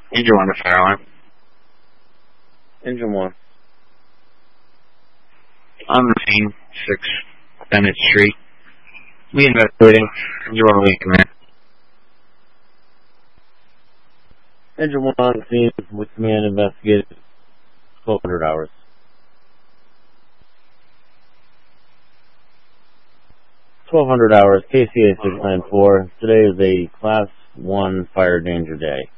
Engine 1 to fire alarm. Engine 1. On the scene, 6 Bennett Street. We investigating. Engine 1 will be in command. Engine 1 on the scene with command investigated 1200 hours. 1200 hours, KCA 694. Today is a Class 1 fire danger day.